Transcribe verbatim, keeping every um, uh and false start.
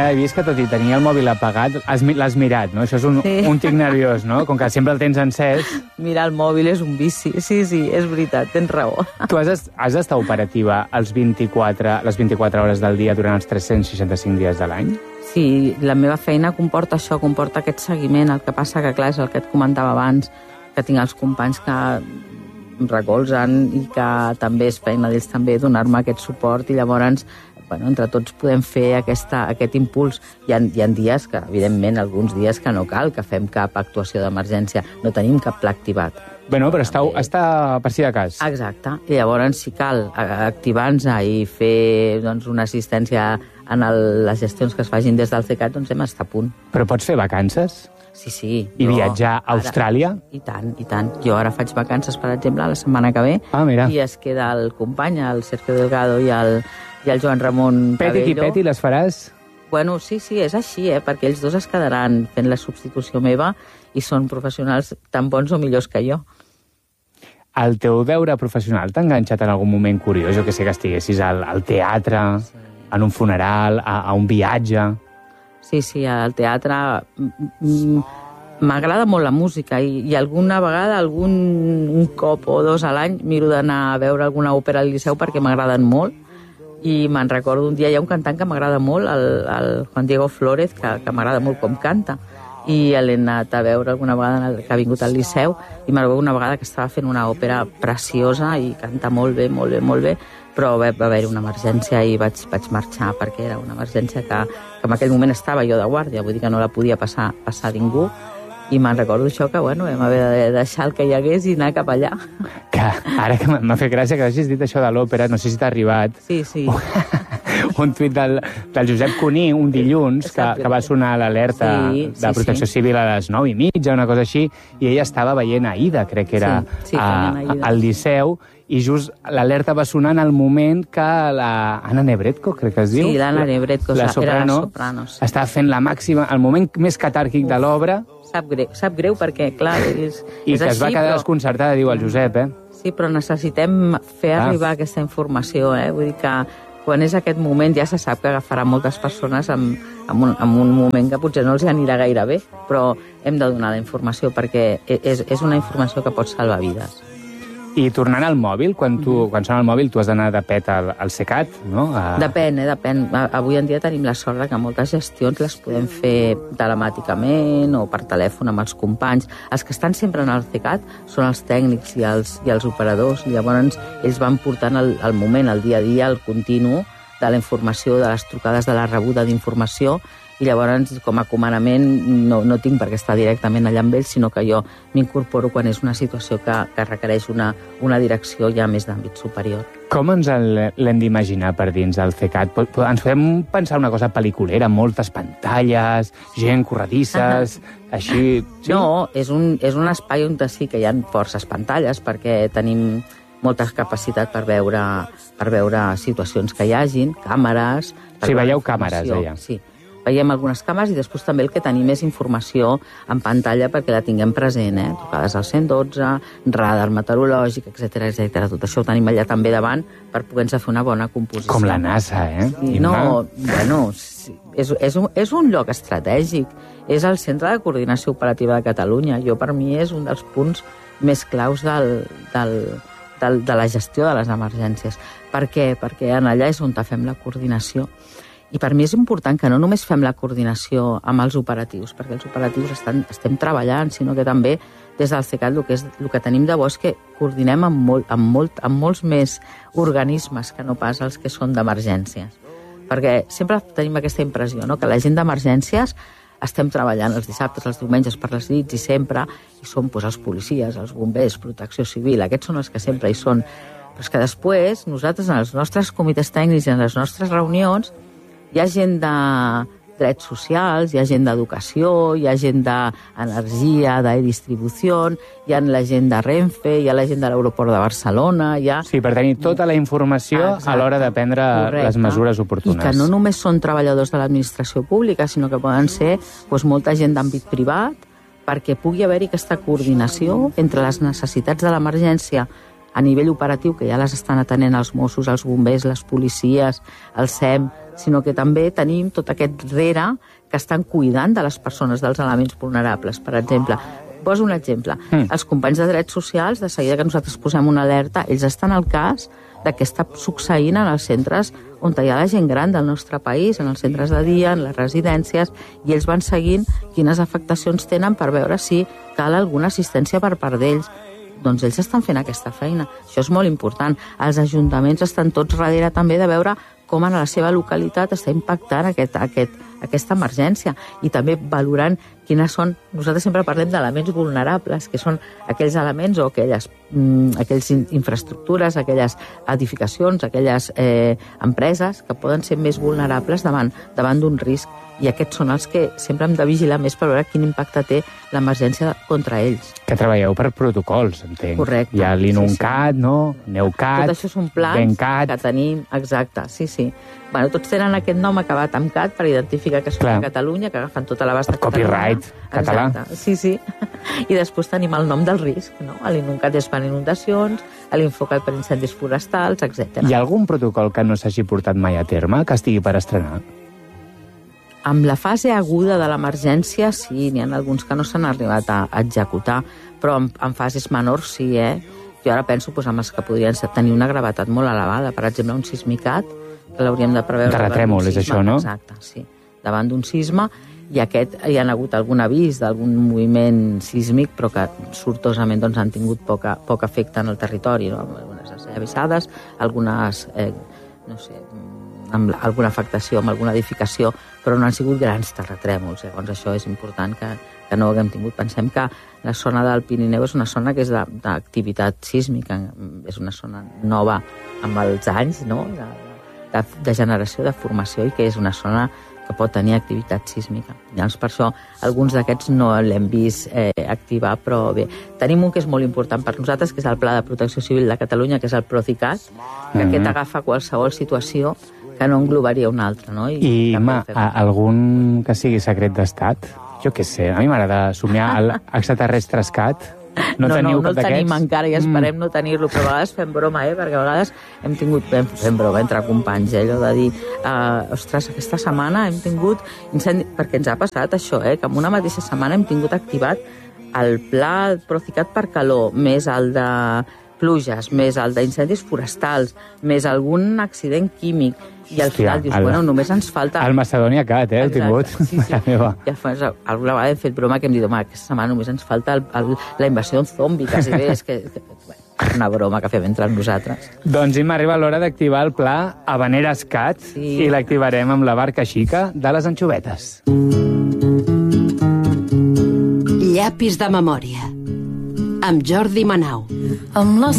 he vist que tot i tenir el mòbil apagat, l'has mirat, no? Això és un, sí. un tic nerviós, no? Com que sempre el tens encès. Mirar el mòbil és un vici. Sí, sí, és veritat, tens raó. Tu has, has d'estar operativa els vint-i-quatre, les vint-i-quatre hores del dia durant els tres-cents seixanta-cinc dies de l'any? Sí, la meva feina comporta això, comporta aquest seguiment. El que passa que, clar, és el que et comentava abans, que tinc els companys que em recolzen i que també és feina d'ells també donar-me aquest suport i llavors bueno, entre tots podem fer aquesta, aquest impuls. Hi ha, hi ha dies que, evidentment, alguns dies que no cal que fem cap actuació d'emergència. No tenim cap pla activat. Bueno, però està, està per si de cas. Exacte. I llavors, si cal activar-nos i fer doncs, una assistència en el, les gestions que es facin des del CECAT, doncs hem estat a punt. Però pots fer vacances? Sí, sí. I jo, viatjar a Austràlia? Ara, I tant, i tant. Jo ara faig vacances, per exemple, la setmana que ve. Ah, mira. I es queda el company, el Sergio Delgado i el, i el Joan Ramon Cabello. Peti i peti les faràs? Bueno, sí, sí, és així, eh? Perquè ells dos es quedaran fent la substitució meva i són professionals tan bons o millors que jo. El teu deure professional t'ha enganxat en algun moment curiós? Jo que sé que estiguessis al, al teatre, sí. en un funeral, a, a un viatge... Sí, sí, al teatre m'agrada molt la música i, i alguna vegada, algun un cop o dos a l'any, miro d'anar a veure alguna òpera al Liceu perquè m'agraden molt i me'n recordo un dia, hi ha un cantant que m'agrada molt, el, el Juan Diego Flórez, que, que m'agrada molt com canta i l'he anat a veure alguna vegada que ha vingut al Liceu i me'n recordo una vegada que estava fent una òpera preciosa i canta molt bé, molt bé, molt bé, però va haver-hi una emergència i vaig, vaig marxar perquè era una emergència que, que en aquell moment estava jo de guàrdia, vull dir que no la podia passar, passar ningú i me'n recordo això que bueno, vam haver de deixar el que hi hagués i anar cap allà. Que ara que m'ha fet gràcia que hagis dit això de l'òpera, no sé si t'ha arribat... Sí, sí. un tuit del, del Josep Cuní, un dilluns, que, que va sonar l'alerta sí, sí, de Protecció sí. Civil a les nou i mitja, una cosa així, i ella estava veient Aida, crec que era, sí, sí, a, a, al Liceu, i just l'alerta va sonar en el moment que la Anna Nebretko, crec que es diu. Sí, l'Anna Nebretko, la soprano, era la soprano. Sí. Estava fent la màxima, el moment més catàrquic Uf, de l'obra. Sap greu, sap greu perquè, clar, és, I és que així, es va quedar però... desconcertada, diu el Josep, eh? Sí, però necessitem fer ah. arribar aquesta informació, eh? Vull dir que quan és aquest moment ja se sap que agafarà moltes persones en, en, un, en un moment que potser no els anirà gaire bé, però hem de donar la informació perquè és, és una informació que pot salvar vides. I tornant al mòbil, quan, tu, mm. quan sona el mòbil tu has d'anar de pet al, al CECAT, no? A... Depèn, eh? Depèn. Avui en dia tenim la sort que moltes gestions les podem fer telemàticament o per telèfon amb els companys. Els que estan sempre en el CECAT són els tècnics i els, i els operadors, i llavors ells van portant el, el moment, el dia a dia, el continu de la informació, de les trucades, de la rebuda d'informació, i llavors, com a comandament, no, no tinc perquè estar directament allà amb ells, sinó que jo m'incorporo quan és una situació que, que requereix una, una direcció ja més d'àmbit superior. Com ens l'hem d'imaginar per dins del CECAT? Ens podem pensar una cosa pel·liculera, moltes pantalles, gent corredisses, així... Sí? No, és un, és un espai on sí que hi ha forces pantalles perquè tenim molta capacitat per veure, per veure situacions que hi hagin, càmeres... Sí, veieu càmeres, allà. Sí. Veiem algunes càmeres i després també el que tenim és informació en pantalla perquè la tinguem present, eh? Trucades al cent dotze, radar meteorològic, etcètera, etcètera. Tot això ho tenim allà també davant per poder-nos fer una bona composició. Com la NASA, eh? Sí, no, bueno, sí, és, és, un, és un lloc estratègic. És el Centre de Coordinació Operativa de Catalunya. Jo, per mi, és un dels punts més claus del, del, del, de la gestió de les emergències. Per què? Perquè en allà és on fem la coordinació. I per mi és important que no només fem la coordinació amb els operatius, perquè els operatius estan, estem treballant, sinó que també des del CECAT el que, és, el que tenim de bo és que coordinem amb, molt, amb, molt, amb molts més organismes que no pas els que són d'emergències. Perquè sempre tenim aquesta impressió, no?, que la gent d'emergències estem treballant els dissabtes, els diumenges, per les nits i sempre, i són doncs, els policies, els bombers, protecció civil, aquests són els que sempre hi són. Però és que després, nosaltres en els nostres comitès tècnics i en les nostres reunions, hi ha gent de drets socials, hi ha gent d'educació, hi ha gent d'energia, de distribució, hi ha la gent de Renfe, hi ha la gent de l'aeroport de Barcelona... Hi ha... Sí, per tenir tota la informació Exacte. A l'hora de prendre Correcte. Les mesures oportunes. I que no només són treballadors de l'administració pública, sinó que poden ser doncs, molta gent d'àmbit privat, perquè pugui haver-hi aquesta coordinació entre les necessitats de l'emergència a nivell operatiu, que ja les estan atenent els Mossos, els bombers, les policies, el S E M, sinó que també tenim tot aquest rere que estan cuidant de les persones, dels elements vulnerables. Per exemple, poso un exemple. Mm. Els companys de drets socials, de seguida que nosaltres posem una alerta, ells estan al cas de què està succeint en els centres on hi ha la gent gran del nostre país, en els centres de dia, en les residències, i ells van seguint quines afectacions tenen per veure si cal alguna assistència per part d'ells. Doncs ells estan fent aquesta feina. Això és molt important. Els ajuntaments estan tots darrere també de veure com en la seva localitat està impactant aquest, aquest, aquesta emergència i també valorant quines són... Nosaltres sempre parlem d'elements vulnerables, que són aquells elements o aquelles, mm, aquelles infraestructures, aquelles edificacions, aquelles eh, empreses que poden ser més vulnerables davant, davant d'un risc. I aquests són els que sempre hem de vigilar més per veure quin impacte té l'emergència contra ells. Que treballeu per protocols, entenc. Correcte. Hi ha l'INUNCAT, sí, sí. no? NEUCAT, tot això són plans BENCAT. Que tenim, exacte, sí, sí. Bueno, tots tenen aquest nom acabat amb cat per identificar que són de Catalunya, que agafen tota l'abast de Catalunya. Copyright català. Exacte, sí, sí. I després tenim el nom del risc, no? L'INUNCAT és per inundacions, l'INFOCAT per incendis forestals, etcètera. Hi ha algun protocol que no s'hagi portat mai a terme, que estigui per estrenar? Amb la fase aguda de l'emergència, sí, n'hi ha alguns que no s'han arribat a executar, però en, en fases menors sí, eh? Jo ara penso pues, en els que podrien tenir una gravetat molt elevada. Per exemple, un sismicat, que l'hauríem de preveure... Terratrèmol, és això, no? Exacte, sí. Davant d'un sisme, i aquest hi ha hagut algun avís d'algun moviment sísmic, però que sortosament doncs, han tingut poca, poc efecte en el territori, no? Algunes avisades, algunes, eh, no sé, amb alguna afectació, amb alguna edificació, però no han sigut grans terratrèmols. Llavors això és important que, que no ho haguem tingut. Pensem que la zona del Pirineu és una zona que és d'activitat sísmica, és una zona nova amb els anys, no? de, de, de generació, de formació, i que és una zona que pot tenir activitat sísmica. Llavors, per això, alguns d'aquests no l'hem vist eh, activar, però bé. Tenim un que és molt important per nosaltres, que és el Pla de Protecció Civil de Catalunya, que és el Procicat, que mm-hmm. aquest agafa qualsevol situació que no englobaria un altre, no? I, I ma, algun que sigui secret d'estat? Jo què sé, a mi m'agrada somiar l'extraterrestrescat. No, no, teniu no, no el tenim d'aquests? encara i esperem mm. no tenir-lo, però a vegades fem broma, eh? Perquè a vegades hem tingut, fem, fem broma entre companys, eh? Allò de dir, uh, ostres, aquesta setmana hem tingut incendi... Perquè ens ha passat això, eh? Que en una mateixa setmana hem tingut activat el pla Procicat per calor, més el de pluges, més el d'incendis forestals, més algun accident químic, i al final dius, el, bueno, només ens falta... El Macedònia Cat, eh, el tingut. Sí, sí. Ja fa, alguna vegada hem fet broma que hem dit, home, aquesta setmana només ens falta el, el, la invasió zombi, quasi bé, és que... que bueno, una broma que fem entre nosaltres. Doncs Imma, arriba l'hora d'activar el pla Havaneres Cat, sí. I l'activarem amb la barca xica de les anxovetes. Llapis de memòria, amb Jordi Manau. Amb la